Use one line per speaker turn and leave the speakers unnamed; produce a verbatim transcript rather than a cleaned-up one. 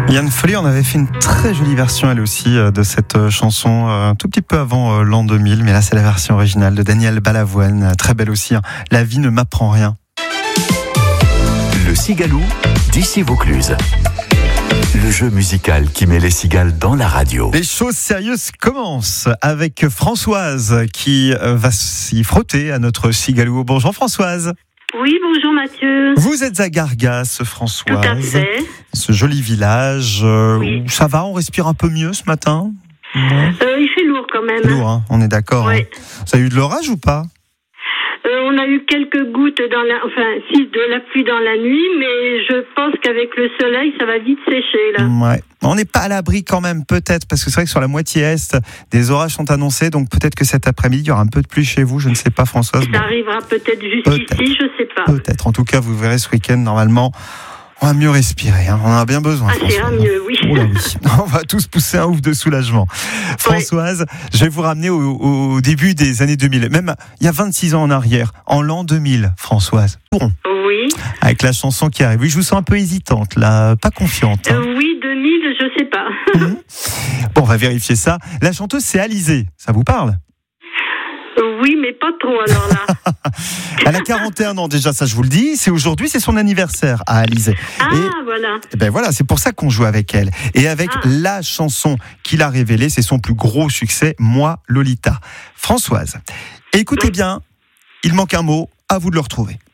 Yann Follet, on avait fait une très jolie version elle aussi de cette chanson un tout petit peu avant l'an deux mille, mais là c'est la version originale de Daniel Balavoine, très belle aussi, hein. La vie ne m'apprend rien.
Le Cigaloun d'ici Vaucluse. Le jeu musical qui met les cigales dans la radio.
Les choses sérieuses commencent avec Françoise qui va s'y frotter à notre Cigaloun. Bonjour Françoise.
Oui, bonjour Mathieu.
Vous êtes à Gargas, Françoise.
Tout à fait.
Ce joli village. Euh, oui. Ça va, on respire un peu mieux ce matin?
euh, Il fait lourd quand même.
Lourd, hein, on est d'accord.
Oui.
Hein. Ça a eu de l'orage ou pas?
Euh, on a eu quelques gouttes dans la, enfin, si, de la pluie dans la nuit, mais je pense qu'avec le soleil, ça va vite sécher, là.
Ouais. On n'est pas à l'abri quand même, peut-être, parce que c'est vrai que sur la moitié est, des orages sont annoncés, donc peut-être que cet après-midi, il y aura un peu de pluie chez vous, je ne sais pas, Françoise.
Ça
bon.
arrivera peut-être juste
peut-être.
ici, je ne sais pas.
Peut-être. En tout cas, vous verrez ce week-end, normalement, on va mieux respirer, hein. On en a bien besoin.
Ah, c'est un mieux, oui.
Oh là, oui. On va tous pousser un ouf de soulagement. Françoise, ouais. Je vais vous ramener au, au début des années deux mille, même il y a vingt-six ans en arrière, en l'an deux mille, Françoise. Pourrons.
Oui.
Avec la chanson qui arrive. Oui, je vous sens un peu hésitante, là, pas confiante. Hein.
Euh, oui, deux mille, je sais pas.
Mmh. Bon, on va vérifier ça. La chanteuse, c'est Alizée. Ça vous parle?
Oui, mais pas trop alors là.
Elle a quarante et un ans déjà, ça je vous le dis. C'est aujourd'hui, c'est son anniversaire à Alizée.
Ah,
et,
voilà.
Et ben voilà, c'est pour ça qu'on joue avec elle. Et avec ah. la chanson qu'il a révélée, c'est son plus gros succès, Moi, Lolita. Françoise, écoutez oui. bien, il manque un mot, à vous de le retrouver.